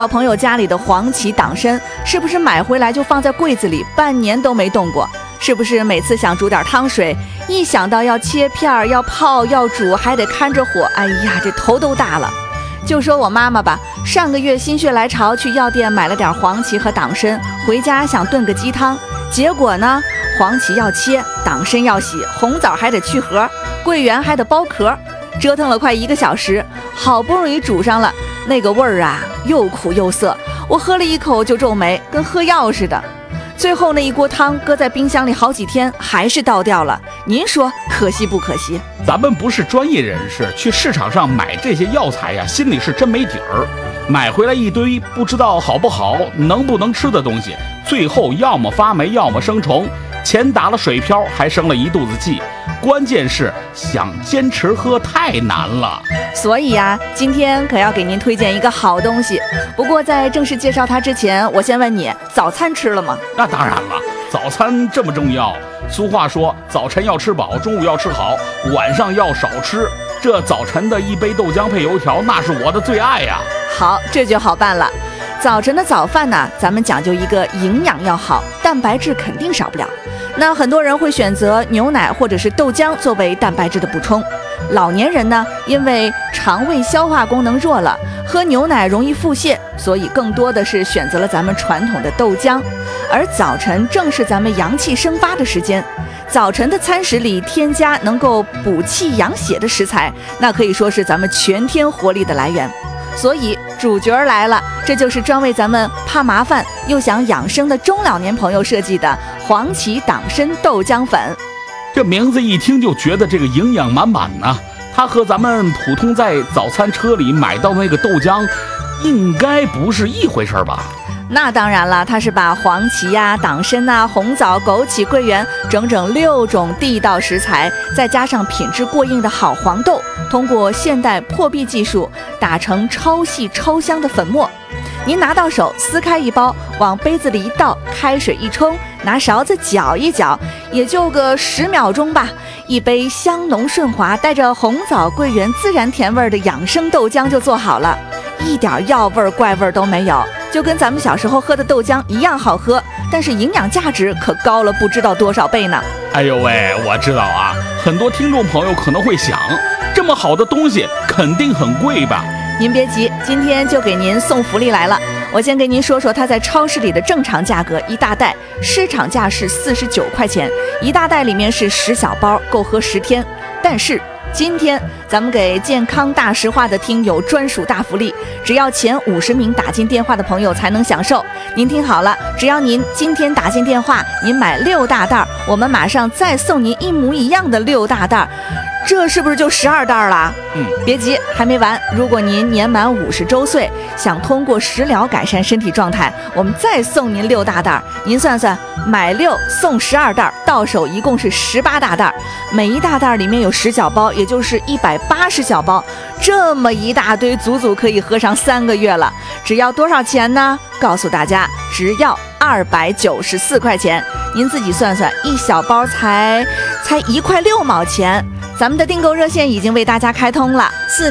小朋友家里的黄芪党参是不是买回来就放在柜子里半年都没动过？是不是每次想煮点汤水，一想到要切片、要泡、要煮，还得看着火，哎呀，这头都大了。就说我妈妈吧，上个月心血来潮去药店买了点黄芪和党参，回家想炖个鸡汤，结果呢，黄芪要切，党参要洗，红枣还得去核，桂圆还得剥壳，折腾了快1个小时，好不容易煮上了，那个味儿啊，又苦又涩，我喝了一口就皱眉，跟喝药似的。最后那一锅汤搁在冰箱里好几天，还是倒掉了。您说可惜不可惜？ 咱们不是专业人士，去市场上买这些药材呀，心里是真没底儿。买回来一堆不知道好不好、能不能吃的东西，最后要么发霉，要么生虫，钱打了水漂，还生了一肚子气。关键是想坚持喝太难了。 所以呀，今天可要给您推荐一个好东西。不过在正式介绍它之前，我先问你，早餐吃了吗？ 那当然了，早餐这么重要。俗话说，早晨要吃饱，中午要吃好，晚上要少吃。这早晨的一杯豆浆配油条，那是我的最爱呀。 好，这就好办了。早晨的早饭呢，咱们讲究一个营养要好，蛋白质肯定少不了。那很多人会选择牛奶或者是豆浆作为蛋白质的补充。老年人呢，因为肠胃消化功能弱了，喝牛奶容易腹泻，所以更多的是选择了咱们传统的豆浆。而早晨正是咱们阳气生发的时间，早晨的餐食里添加能够补气养血的食材，那可以说是咱们全天活力的来源。所以主角来了，这就是专为咱们怕麻烦又想养生的中老年朋友设计的黄芪党参豆浆粉。 这名字一听就觉得这个营养满满呢。它和咱们普通在早餐车里买到那个豆浆应该不是一回事吧？ 那当然了，它是把黄芪呀、党参啊、红枣、枸杞、桂圆整整6种地道食材，再加上品质过硬的好黄豆，通过现代破壁技术打成超细超香的粉末。您拿到手，撕开一包，往杯子里一倒，开水一冲，拿勺子搅一搅，也就个10秒钟吧，一杯香浓顺滑、带着红枣、桂圆自然甜味的养生豆浆就做好了，一点药味怪味都没有，就跟咱们小时候喝的豆浆一样好喝，但是营养价值可高了不知道多少倍呢。 哎呦喂，我知道啊，很多听众朋友可能会想，这么好的东西肯定很贵吧？ 您别急，今天就给您送福利来了。我先给您说说它在超市里的正常价格，一大袋市场价是49块钱，一大袋里面是10小包，够喝10天。但是今天咱们给健康大实话的听友专属大福利，只要前50名打进电话的朋友才能享受。您听好了，只要您今天打进电话，您买6大袋，我们马上再送您一模一样的6大袋，这是不是就12袋了？别急，还没完。如果您年满50周岁，想通过食疗改善身体状态，我们再送您6大袋。您算算，买6送12袋，到手一共是18大袋，每一大袋里面有10小包，也就是180小包，这么一大堆，足足可以喝上3个月了。只要多少钱呢？告诉大家，只要294块钱。您自己算算，一小包才1块6毛钱。咱们的订购热线已经为大家开通了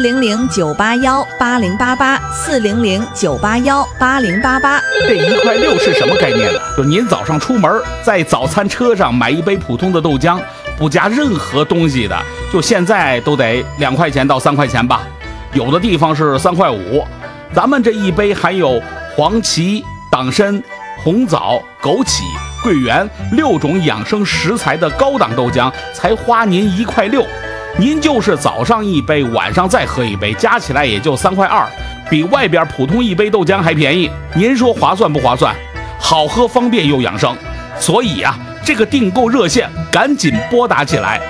，400-981-8088，400-981-8088。 这1块6是什么概念呢？就您早上出门，在早餐车上买一杯普通的豆浆，不加任何东西的，就现在都得2块钱到3块钱吧，有的地方是3块5。咱们这一杯含有黄芪、党参、红枣、枸杞、桂圆6种养生食材的高档豆浆，才花您1块6。您就是早上一杯，晚上再喝一杯，加起来也就3块2，比外边普通一杯豆浆还便宜。您说划算不划算？好喝、方便又养生。所以啊，这个订购热线赶紧拨打起来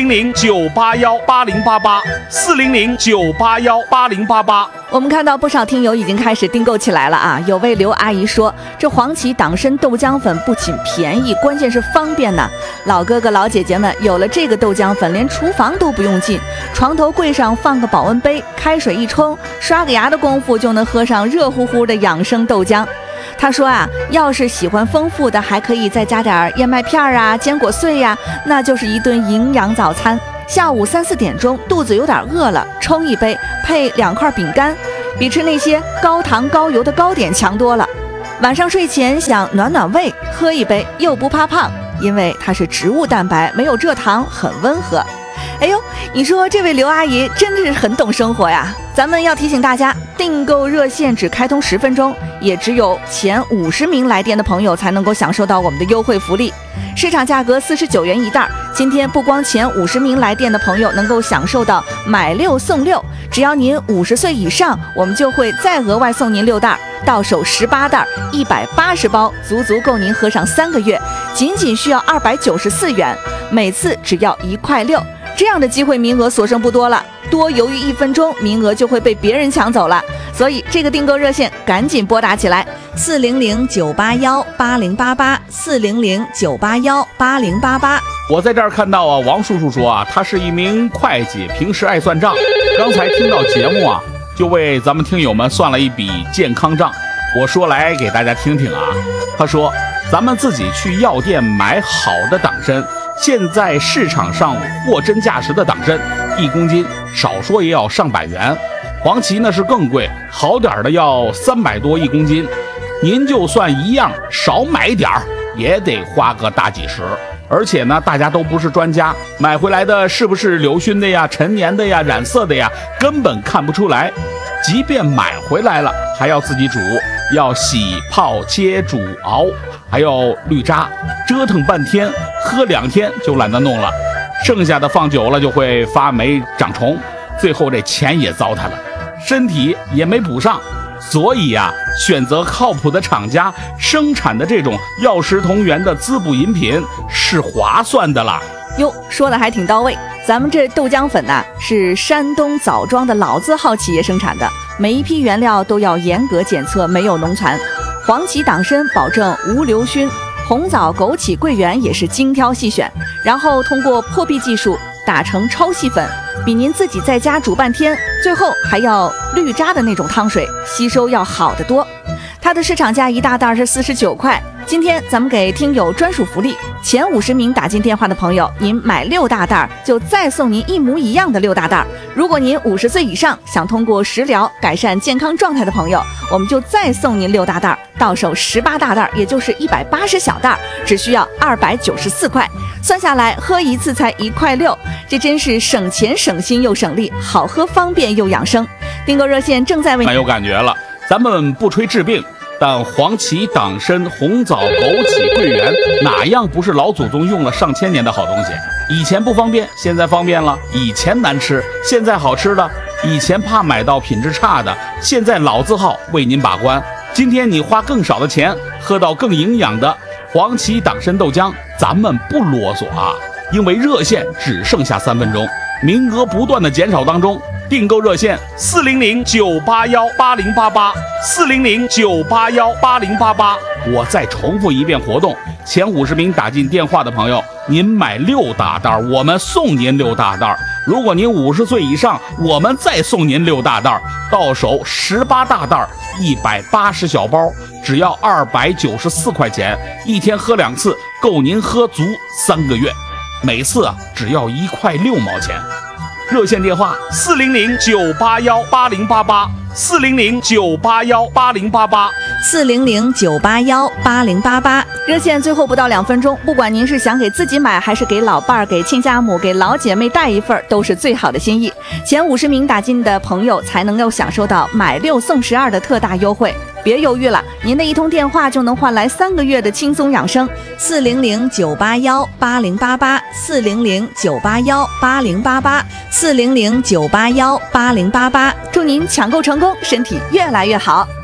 ，400-981-8088，400-981-8088。 我们看到不少听友已经开始订购起来了啊！有位刘阿姨说，这黄芪党参豆浆粉不仅便宜，关键是方便呢。老哥哥老姐姐们，有了这个豆浆粉，连厨房都不用进，床头柜上放个保温杯，开水一冲，刷个牙的功夫就能喝上热乎乎的养生豆浆。他说啊，要是喜欢丰富的，还可以再加点燕麦片啊、坚果碎呀，那就是一顿营养早餐。下午3、4点钟，肚子有点饿了，冲一杯，配2块饼干， 比吃那些高糖高油的糕点强多了。晚上睡前想暖暖胃，喝一杯又不怕胖，因为它是植物蛋白，没有蔗糖，很温和。哎呦，你说这位刘阿姨真的是很懂生活呀！咱们要提醒大家，订购热线只开通10分钟，也只有前50名来电的朋友才能够享受到我们的优惠福利。市场价格49元一袋，今天不光前50名来电的朋友能够享受到买6送6，只要您50岁以上，我们就会再额外送您6袋，到手18袋，180包，足足够您喝上3个月，仅需要294元，每次只要1.6块。这样的机会名额所剩不多了，多犹豫1分钟，名额就会被别人抢走了。所以这个订购热线赶紧拨打起来，400-981-8088，400-981-8088。 我在这儿看到啊，王叔叔说啊，他是一名会计，平时爱算账。刚才听到节目啊，就为咱们听友们算了一笔健康账。我说来给大家听听啊，他说咱们自己去药店买好的党参，现在市场上货真价实的党参1公斤少说也要上百元，黄芪呢是更贵，好点的要300多1公斤，您就算一样少买点儿也得花个大几十。而且呢，大家都不是专家，买回来的是不是硫熏的呀、陈年的呀、染色的呀，根本看不出来。即便买回来了，还要自己煮，要洗、泡、切、煮、熬，还要滤渣，折腾半天，喝2天就懒得弄了，剩下的放久了就会发霉长虫，最后这钱也糟蹋了，身体也没补上。所以啊，选择靠谱的厂家生产的这种药食同源的滋补饮品是划算的啦。 哟，说的还挺到位。咱们这豆浆粉呐，是山东枣庄的老字号企业生产的，每一批原料都要严格检测，没有农残。黄芪党参保证无硫熏，红枣、枸杞、桂圆也是精挑细选，然后通过破壁技术打成超细粉，比您自己在家煮半天，最后还要滤渣的那种汤水吸收要好得多。它的市场价一大袋是49块，今天咱们给听友专属福利，前50名打进电话的朋友，您买6大袋就再送您一模一样的6大袋。如果您50岁以上，想通过食疗改善健康状态的朋友，我们就再送您6大袋，到手18大袋，也就是180小袋，只需要294块。算下来喝一次才1.6块，这真是省钱省心又省力，好喝方便又养生。订购热线正在为蛮有感觉了。咱们不吹治病，但黄芪、党参、红枣、枸杞、桂圆，哪样不是老祖宗用了上千年的好东西？以前不方便，现在方便了；以前难吃，现在好吃了；以前怕买到品质差的，现在老字号为您把关。今天你花更少的钱，喝到更营养的黄芪党参豆浆，咱们不啰嗦啊，因为热线只剩下3分钟，名额不断的减少当中。订购热线400-981-8088，400-981-8088。我再重复一遍活动，前50名打进电话的朋友，您买6大袋，我们送您6大袋。如果您50岁以上，我们再送您6大袋，到手18大袋，180小包，只要294块钱，一天喝2次，够您喝足3个月，每次只要1.6块钱。热线电话 400-981-8088，400-981-8088。热线最后不到2分钟，不管您是想给自己买，还是给老伴儿、给亲家母、给老姐妹带一份，都是最好的心意。前50名打进的朋友才能够享受到买6送12的特大优惠。别犹豫了，您的一通电话就能换来3个月的轻松养生。400-981-8088，400-981-8088，400-981-8088。祝您抢购成功，身体越来越好。